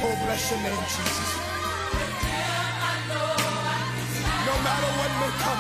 Oh, bless your name, Jesus. No matter what may come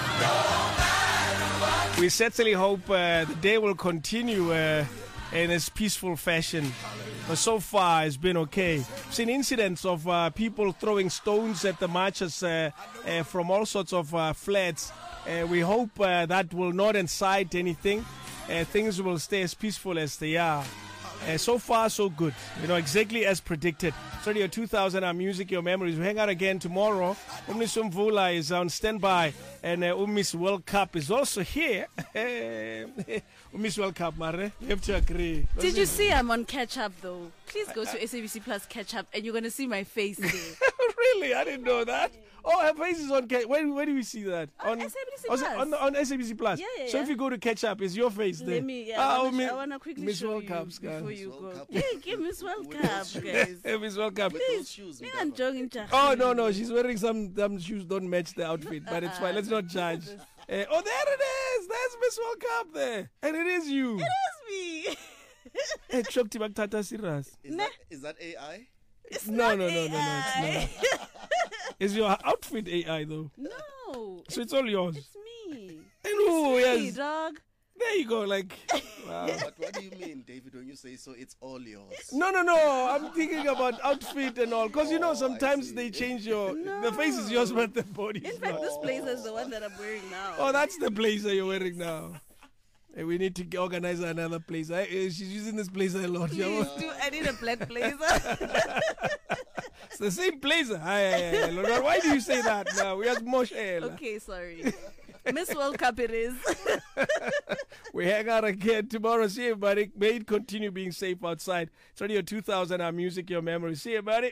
my way. We certainly hope the day will continue in this peaceful fashion. But so far, it's been okay. We've seen incidents of people throwing stones at the marchers from all sorts of flats. We hope that will not incite anything. Things will stay as peaceful as they are. So far, so good. Exactly as predicted. Radio 2000, our music, your memories. We hang out again tomorrow. Miss Umvula is on standby, and Miss World Cup is also here. Miss World Cup, Mare. You have to agree. Did you see I'm on Catch Up though? Please go to SABC Plus Catch Up, and you're gonna see my face there. Really? I didn't know that. Oh, her face is on. Where do we see that? On SABC Plus. On SABC Plus. Yeah. So if you go to Catch Up, is your face there? Let me. I want to quickly Miss show World you Cup, before you go. Yeah, give Miss World Cup, guys. Miss World Cup. Please. I'm jogging. Oh no, she's wearing some shoes don't match the outfit, but it's fine. Let's not judge. There it is. There's Miss World Cup there, and it is you. It is me. Hey, Shokti Bagtata Siras. Is that AI? It's No, not it's AI. not. Is your outfit AI though? No. So it's all yours. It's me. Hello, It's me, yes. dog. There you go. Wow. But what do you mean, David, when you say so it's all yours? No. I'm thinking about outfit and all. Because, sometimes they change the face is yours, but the body is In fact, not. this blazer is the one that I'm wearing now. Oh, that's the blazer you're wearing now. Hey, we need to organize another blazer. She's using this blazer a lot. Please do. I need a black blazer. It's the same blazer. Why do you say that now? We have more share. Okay, sorry. Miss World Cup it is. We hang out again tomorrow. See you, buddy. May it continue being safe outside. It's Radio 2000, our music, your memories. See you, buddy.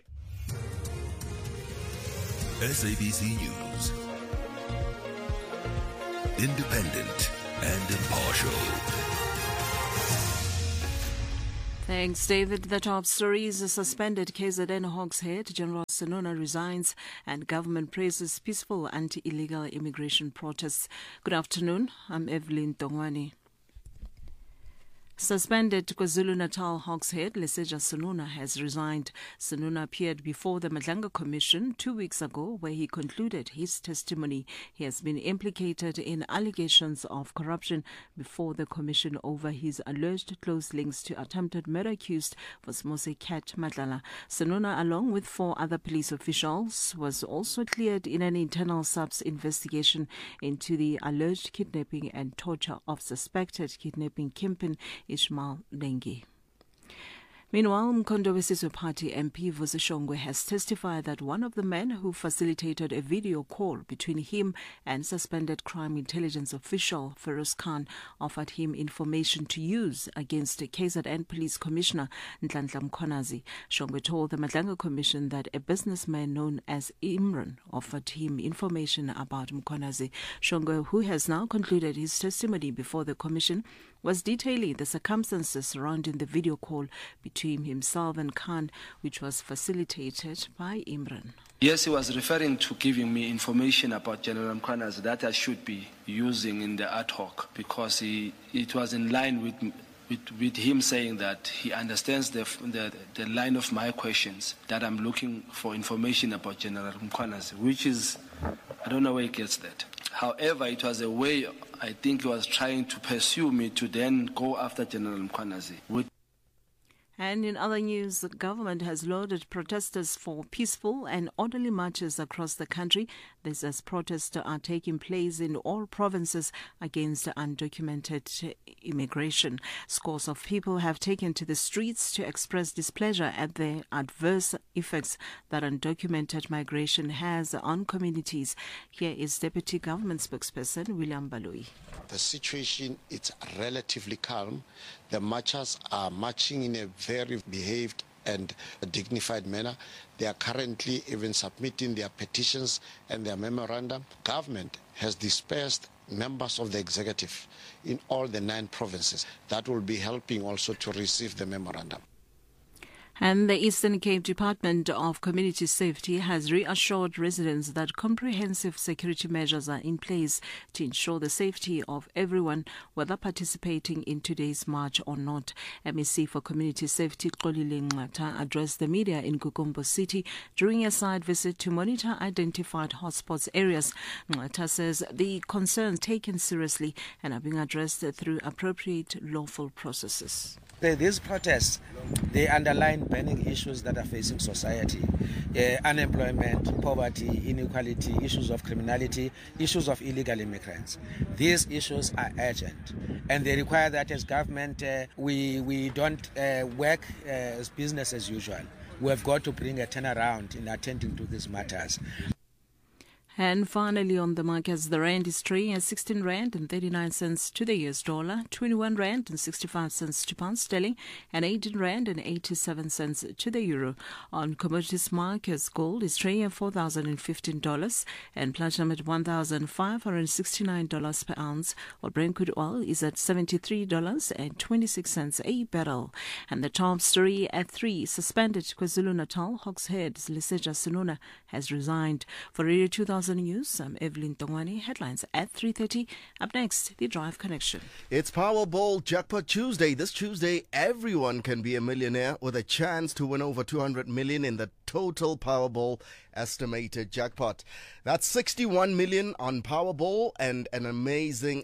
SABC News. Independent and impartial. Thanks, David. The top stories: suspended KZN Hawks head General Senona resigns, and government praises peaceful anti-illegal immigration protests. Good afternoon. I'm Evelyn Tongwani. Suspended KwaZulu-Natal Hawks head Leseja Senona has resigned. Senona appeared before the Madlanga Commission 2 weeks ago, where he concluded his testimony. He has been implicated in allegations of corruption before the commission over his alleged close links to attempted murder accused Vosmose Cat Madlala. Senona, along with 4 other police officials, was also cleared in an internal SAPS investigation into the alleged kidnapping and torture of suspected kidnapping kingpin Ishmael Lengi. Meanwhile, Mkondo Wesizwe Party MP Vusi Shongwe has testified that one of the men who facilitated a video call between him and suspended crime intelligence official Feroz Khan offered him information to use against KZN Police Commissioner Nhlanhla Mkhwanazi. Shongwe told the Madlanga Commission that a businessman known as Imran offered him information about Mkhwanazi. Shongwe, who has now concluded his testimony before the commission, was detailing the circumstances surrounding the video call between himself and Khan, which was facilitated by Imran. Yes, he was referring to giving me information about General Mkhwanazi that I should be using in the ad hoc, because it was in line with him saying that he understands the line of my questions, that I'm looking for information about General Mkhwanazi, which is, I don't know where he gets that. However, it was a way, I think he was trying to pursue me to then go after General Mkhwanazi. And in other news, the government has lauded protesters for peaceful and orderly marches across the country. This as protests are taking place in all provinces against undocumented immigration. Scores of people have taken to the streets to express displeasure at the adverse effects that undocumented migration has on communities. Here is Deputy Government Spokesperson William Baloi. The situation is relatively calm. The marchers are marching in a very behaved and dignified manner. They are currently even submitting their petitions and their memorandum. Government has dispersed members of the executive in all the 9 provinces. That will be helping also to receive the memorandum. And the Eastern Cape Department of Community Safety has reassured residents that comprehensive security measures are in place to ensure the safety of everyone, whether participating in today's march or not. MEC for Community Safety Xolile Nxatha addressed the media in Gukumbo City during a site visit to monitor identified hotspots areas. Nxatha says the concerns taken seriously and are being addressed through appropriate lawful processes. These protests, they underline burning issues that are facing society. Unemployment, poverty, inequality, issues of criminality, issues of illegal immigrants. These issues are urgent, and they require that as government we don't work as business as usual. We have got to bring a turnaround in attending to these matters. And finally on the markets, the rand is trading at 16 rand and 39 cents to the US dollar, 21 rand and 65 cents to pound sterling, and 18 rand and 87 cents to the euro. On commodities markets, gold is trading at $4,015 and platinum at $1,569 per ounce, while Brent crude oil is at $73.26 a barrel. And the top story at 3, suspended KwaZulu-Natal Hawks head Leseja Sununa has resigned. For Radio 2000 News, I'm Evelyn Tongwani. Headlines at 3:30. Up next, the Drive Connection. It's Powerball Jackpot Tuesday. This Tuesday, everyone can be a millionaire with a chance to win over 200 million in the total Powerball estimated jackpot. That's 61 million on Powerball and an amazing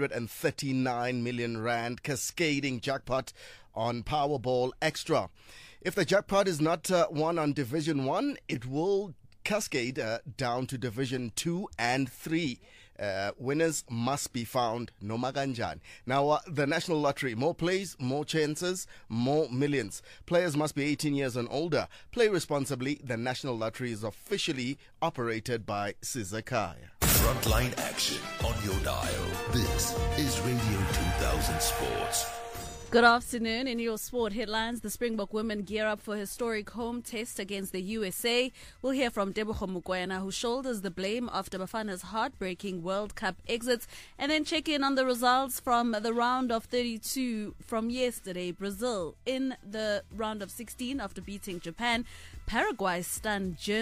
139 million rand cascading jackpot on Powerball Extra. If the jackpot is not won on Division 1, it will cascade down to Division 2 and 3. Winners must be found no maganjan. Now, the National Lottery, more plays, more chances, more millions. Players must be 18 years and older. Play responsibly. The National Lottery is officially operated by Sizakaya. Frontline action on your dial. This is Radio 2000 Sports. Good afternoon. In your sport headlines, the Springbok women gear up for historic home test against the USA. We'll hear from Tebogo Mokoena, who shoulders the blame after Bafana's heartbreaking World Cup exits, and then check in on the results from the round of 32 from yesterday. Brazil in the round of 16 after beating Japan. Paraguay stunned Germany.